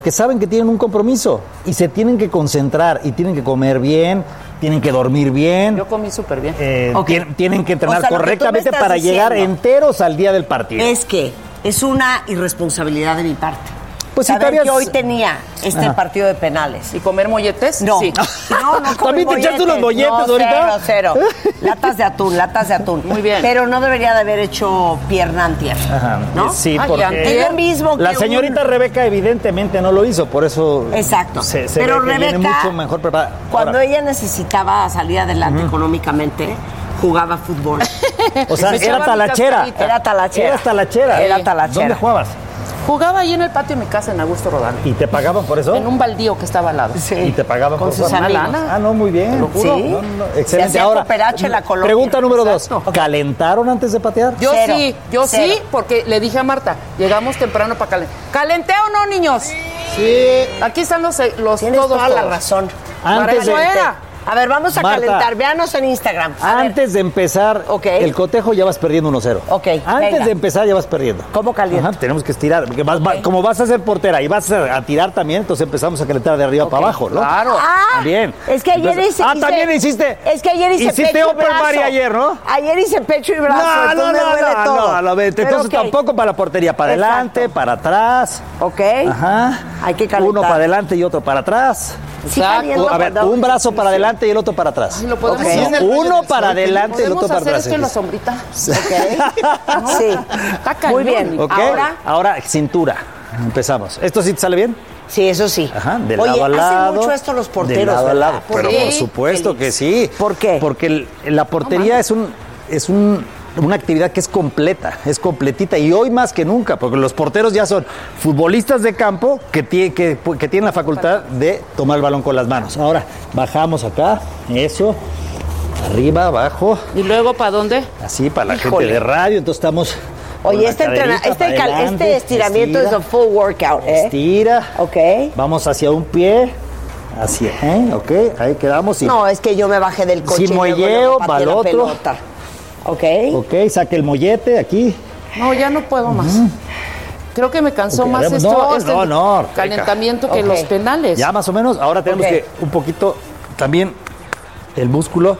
que saben que tienen un compromiso y se tienen que concentrar y tienen que comer bien, tienen que dormir bien. Yo comí súper bien. Tienen que entrenar correctamente para llegar enteros al día del partido. Es que es una irresponsabilidad de mi parte. Pues si saber que hoy tenía partido de penales. ¿Y comer molletes? No. Sí. No ¿También te echaste unos molletes ahorita? Cero. Latas de atún. Muy bien. Pero no debería de haber hecho pierna antier. Ajá. ¿No? Sí, porque es lo mismo que la señorita Rebeca evidentemente no lo hizo, por eso exacto. Pero Rebeca viene mucho mejor preparada. Cuando ella necesitaba salir adelante económicamente, jugaba fútbol. O sea, era talachera. ¿Dónde jugabas? Jugaba ahí en el patio de mi casa en Augusto Rodán. ¿Y te pagaban por eso? En un baldío que estaba al lado. Sí. ¿Y te pagaban con por sus amigos? Ah, no, muy bien. ¿Te lo juro? Sí. No, excelente. Ahora, la colonia. Pregunta número 2. ¿Calentaron antes de patear? Yo sí, porque le dije a Marta, llegamos temprano para calentar. ¿Calenté o no, niños? Sí. Aquí están los Tienes toda la razón. Antes eso era. A ver, vamos a calentar. Véanos en Instagram. Antes de empezar el cotejo ya vas perdiendo 1-0. Ok, Antes de empezar ya vas perdiendo. ¿Cómo calienta? Ajá, tenemos que estirar. Porque como vas a ser portera y vas a tirar también, entonces empezamos a calentar de arriba para abajo, ¿no? Claro. También. Es que ayer hice... también hiciste... Es que ayer hice hiciste pecho y open brazo. bar ayer, ¿no? Ayer hice pecho y brazo. No. Entonces tampoco para la portería. Para adelante, para atrás. Ok. Ajá. Hay que calentar. Uno para adelante y otro para atrás. Sí, a ver, un brazo para adelante y el otro para atrás. Ay, lo podemos hacer. Uno para adelante y el otro para atrás. ¿Podemos hacer esto en la sombrita? Ok. Sí. Está cañón. Muy bien. Okay. Ahora cintura. Empezamos. ¿Esto sí te sale bien? Sí, eso sí. Ajá, de lado a lado. Hacen mucho esto los porteros, de lado a ¿verdad? lado. Pero por supuesto que sí. ¿Por qué? Porque la portería es una actividad que es completa, es completita, y hoy más que nunca, porque los porteros ya son futbolistas de campo que tienen la facultad de tomar el balón con las manos. Ahora, bajamos acá, eso, arriba, abajo. ¿Y luego para dónde? Así, para la gente de radio, entonces estamos... Oye, este estiramiento es un full workout, ¿eh? Estira. Ok. Vamos hacia un pie. Hacia, ok, ahí quedamos. No, es que yo me bajé del coche. Sin muelleo, va al otro. Pelota. Ok, saque el mollete aquí. No, ya no puedo más. Creo que me cansó más calentamiento que los penales. Ya más o menos. Ahora tenemos que un poquito también el músculo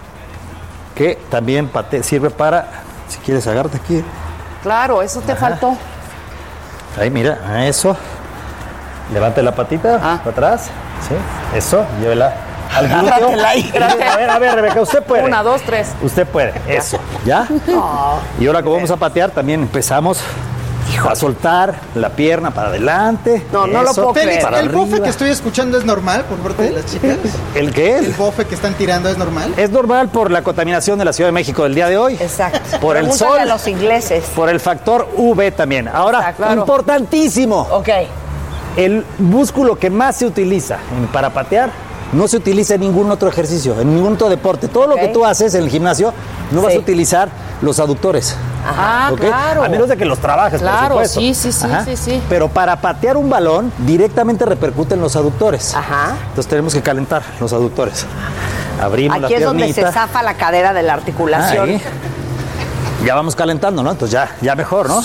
que también sirve para, si quieres agárrate aquí. Claro, eso te faltó. Ahí, mira, eso. Levante la patita para atrás. Sí, eso, llévela al glúteo. A ver, Rebeca, usted puede. 1, 2, 3. Usted puede, eso, ¿ya? Y ahora que vamos a patear, también empezamos a soltar la pierna para adelante. No lo puedo creer. ¿El bofe que estoy escuchando es normal por parte de las chicas? ¿El qué? ¿El bofe que están tirando es normal? Es normal por la contaminación de la Ciudad de México del día de hoy. Exacto. Por el sol. A los ingleses. Por el factor UV también. Ahora, importantísimo. Ok. El músculo que más se utiliza para patear no se utiliza en ningún otro ejercicio, en ningún otro deporte. Todo lo que tú haces en el gimnasio no vas a utilizar los aductores. Claro. A menos de que los trabajes, por supuesto. Sí. Pero para patear un balón directamente repercute en los aductores. Ajá. Entonces tenemos que calentar los aductores. Abrimos la piernita. Aquí es donde se zafa la cadera de la articulación. Ahí. Ya vamos calentando, ¿no? Entonces ya mejor, ¿no?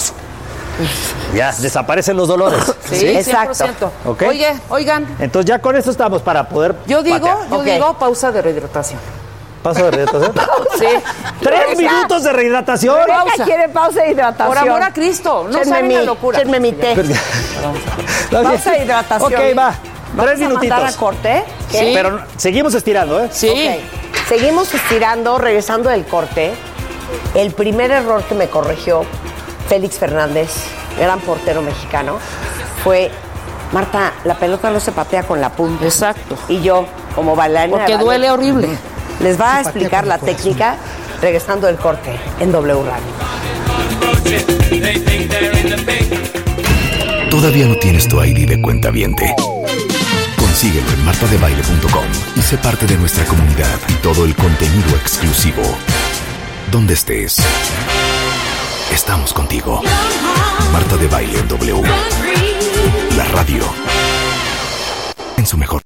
Ya desaparecen los dolores. Sí, exacto. ¿Okay? Oigan. Entonces ya con esto estamos para poder Yo digo pausa de rehidratación. ¿Pausa de rehidratación? Sí. 3 minutos de rehidratación. Rebeca quiere pausa de hidratación. Por amor a Cristo. No saben la locura. Pausa de hidratación. Ok, va. 3 minutitos. ¿Vamos a corte? Sí. Pero seguimos estirando, ¿eh? Sí. Okay. Seguimos estirando, regresando del corte. El primer error que me corrigió Félix Fernández, gran portero mexicano, fue: Marta, la pelota no se patea con la punta. Exacto. Y yo, como bailarina... Porque duele horrible. Les va a explicar la técnica regresando del corte en W Radio. ¿Todavía no tienes tu ID de cuentaviente? Consíguelo en martadebaile.com y sé parte de nuestra comunidad y todo el contenido exclusivo. Donde estés, estamos contigo. Marta de Baile en W. La radio en su mejor.